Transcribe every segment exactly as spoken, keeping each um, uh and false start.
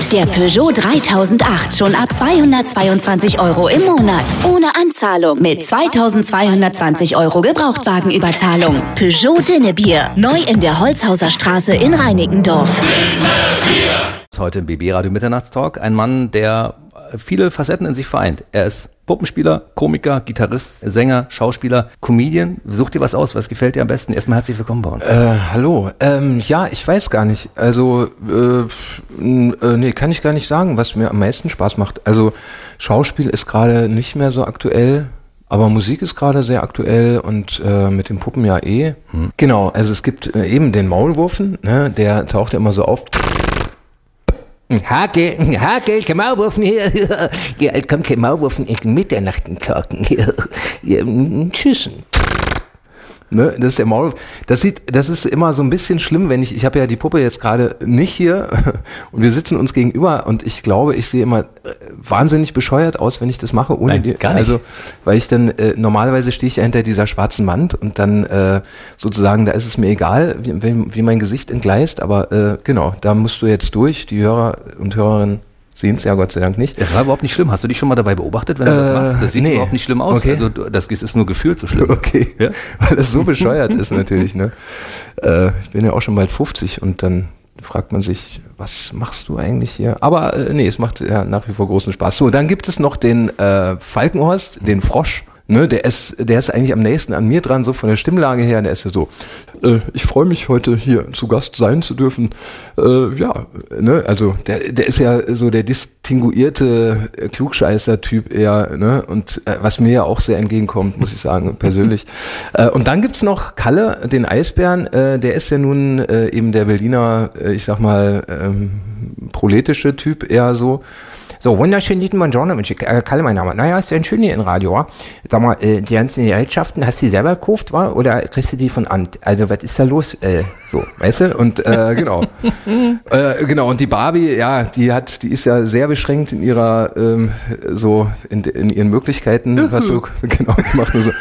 Der Peugeot dreitausendacht schon ab zweihundertzweiundzwanzig Euro im Monat. Ohne Anzahlung mit zweitausendzweihundertzwanzig Euro Gebrauchtwagenüberzahlung. Peugeot Dinnebier. Neu in der Holzhauser Straße in Reinickendorf. Heute im B B-Radio Mitternachtstalk ein Mann, der viele Facetten in sich vereint. Er ist Puppenspieler, Komiker, Gitarrist, Sänger, Schauspieler, Comedian. Such dir was aus, was gefällt dir am besten? Erstmal herzlich willkommen bei uns. Äh, hallo. Ähm, ja, ich weiß gar nicht. Also, äh, äh, nee, kann ich gar nicht sagen, was mir am meisten Spaß macht. Also, Schauspiel ist gerade nicht mehr so aktuell, aber Musik ist gerade sehr aktuell und äh, mit den Puppen ja eh. Hm. Genau, also es gibt äh, eben den Maulwurfen, ne, der taucht ja immer so auf. Hake, Hake, kein Maulwurfen hier. Ja, kommt kein Maulwurfen in Mitternacht talken. Ja, tschüss. Ne, das ist der Maul. Das sieht, das ist immer so ein bisschen schlimm, wenn ich, ich habe ja die Puppe jetzt gerade nicht hier und wir sitzen uns gegenüber und ich glaube, ich sehe immer wahnsinnig bescheuert aus, wenn ich das mache, ohne Nein, die, gar nicht. also, weil ich dann, äh, normalerweise stehe ich ja hinter dieser schwarzen Wand und dann, äh, sozusagen, da ist es mir egal, wie, wie, wie mein Gesicht entgleist, aber, äh, genau, da musst du jetzt durch, die Hörer und Hörerinnen sehen es ja Gott sei Dank nicht. Das war überhaupt nicht schlimm. Hast du dich schon mal dabei beobachtet, wenn du äh, das machst? Das sieht nee. überhaupt nicht schlimm aus. Okay. Also das ist nur gefühlt so schlimm. Okay, ja? Weil das so bescheuert ist natürlich. Ne? Äh, ich bin ja auch schon bald fünfzig und dann fragt man sich, was machst du eigentlich hier? Aber äh, nee, es macht ja nach wie vor großen Spaß. So, dann gibt es noch den äh, Falkenhorst, den Frosch. Ne, der ist, der ist eigentlich am nächsten an mir dran, so von der Stimmlage her, der ist ja so, äh, ich freue mich heute hier zu Gast sein zu dürfen, äh, ja, ne, also der, der ist ja so der distinguierte Klugscheißer-Typ eher, ne, und äh, was mir ja auch sehr entgegenkommt, muss ich sagen, persönlich. Äh, und dann gibt's noch Kalle, den Eisbären, äh, der ist ja nun äh, eben der Berliner, äh, ich sag mal, ähm, proletische Typ eher so. So, wunderschönen guten Buongiorno, Mensch, äh, Kalle, mein Name. Naja, ist ja ein schön hier im Radio, wa? Sag mal, äh, die ganzen Gerätschaften, hast du die selber gekauft, wa? Oder kriegst du die von Amt? Also, was ist da los? Äh, so, weißt du? Und, äh, genau. äh, genau, und die Barbie, ja, die hat, die ist ja sehr beschränkt in ihrer, ähm, so, in, in ihren Möglichkeiten, was so, genau, die macht nur so,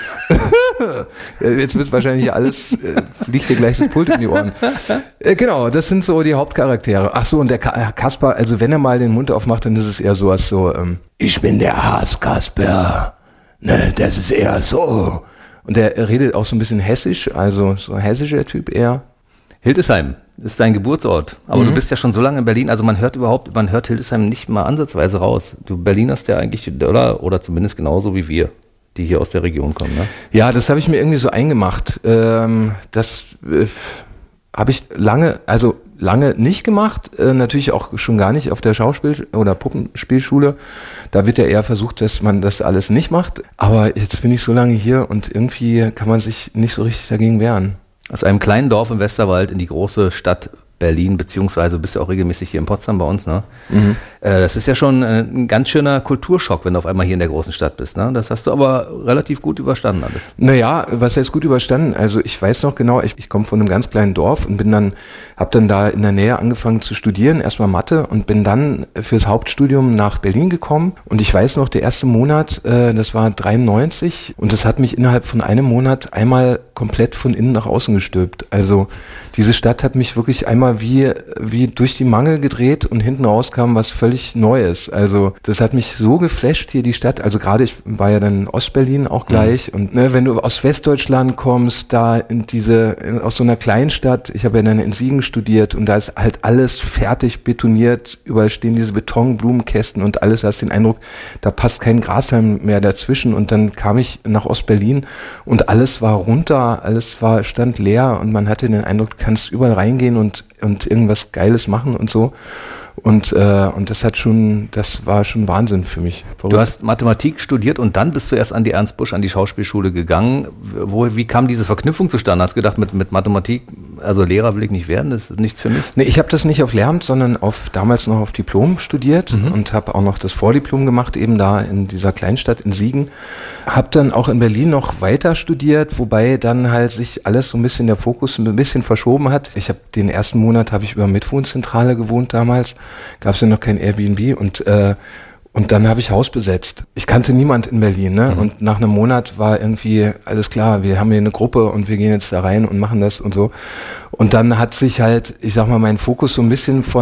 jetzt wird wahrscheinlich alles, äh, fliegt dir gleich das Pult in die Ohren. Äh, genau, das sind so die Hauptcharaktere. Ach so, und der Ka- Kasper, also wenn er mal den Mund aufmacht, dann ist es eher sowas so, ähm, ich bin der Haskasper. Ne, das ist eher so. Und der redet auch so ein bisschen hessisch, also so ein hessischer Typ eher. Hildesheim ist dein Geburtsort, aber mhm. du bist ja schon so lange in Berlin, also man hört überhaupt, man hört Hildesheim nicht mal ansatzweise raus. Du Berlinerst ja eigentlich, oder, oder zumindest genauso wie wir, die hier aus der Region kommen, ne? Ja, das habe ich mir irgendwie so eingemacht. Ähm, das äh, habe ich lange, also lange nicht gemacht, äh, natürlich auch schon gar nicht auf der Schauspiel- oder Puppenspielschule. Da wird ja eher versucht, dass man das alles nicht macht. Aber jetzt bin ich so lange hier und irgendwie kann man sich nicht so richtig dagegen wehren. Aus einem kleinen Dorf im Westerwald in die große Stadt Berlin, beziehungsweise bist du auch regelmäßig hier in Potsdam bei uns, ne? Mhm. Äh, das ist ja schon äh, ein ganz schöner Kulturschock, wenn du auf einmal hier in der großen Stadt bist, ne? Das hast du aber relativ gut überstanden alles. Naja, was heißt gut überstanden? Also ich weiß noch genau, ich, ich komme von einem ganz kleinen Dorf und bin dann, habe dann da in der Nähe angefangen zu studieren, erstmal Mathe und bin dann fürs Hauptstudium nach Berlin gekommen und ich weiß noch, der erste Monat, äh, das war dreiundneunzig und das hat mich innerhalb von einem Monat einmal komplett von innen nach außen gestülpt. Also diese Stadt hat mich wirklich einmal wie wie durch die Mangel gedreht und hinten rauskam was völlig Neues. Also das hat mich so geflasht hier die Stadt. Also gerade ich war ja dann in Ostberlin auch gleich mhm. und ne, wenn du aus Westdeutschland kommst, da in diese in, aus so einer Kleinstadt, ich habe ja dann in Siegen studiert und da ist halt alles fertig betoniert, überall stehen diese Betonblumenkästen und alles, hast den Eindruck, da passt kein Grashalm mehr dazwischen und dann kam ich nach Ostberlin und alles war runter, alles war stand leer und man hatte den Eindruck, du kannst überall reingehen und und irgendwas Geiles machen und so. Und, äh, und das hat schon, das war schon Wahnsinn für mich. Verrückt. Du hast Mathematik studiert und dann bist du erst an die Ernst Busch, an die Schauspielschule gegangen. Wo, wie kam diese Verknüpfung zustande? Hast du gedacht, mit, mit Mathematik, also Lehrer will ich nicht werden, das ist nichts für mich? Nee, ich habe das nicht auf Lehramt, sondern auf damals noch auf Diplom studiert mhm. und habe auch noch das Vordiplom gemacht, eben da in dieser Kleinstadt in Siegen. Habe dann auch in Berlin noch weiter studiert, wobei dann halt sich alles so ein bisschen, der Fokus ein bisschen verschoben hat. Ich habe den ersten Monat habe ich über Mitwohnzentrale gewohnt damals. Gab es ja noch kein Airbnb und äh, und dann habe ich Haus besetzt. Ich kannte niemand in Berlin, ne? Mhm. Und nach einem Monat war irgendwie alles klar, wir haben hier eine Gruppe und wir gehen jetzt da rein und machen das und so. Und dann hat sich halt, ich sag mal, mein Fokus so ein bisschen von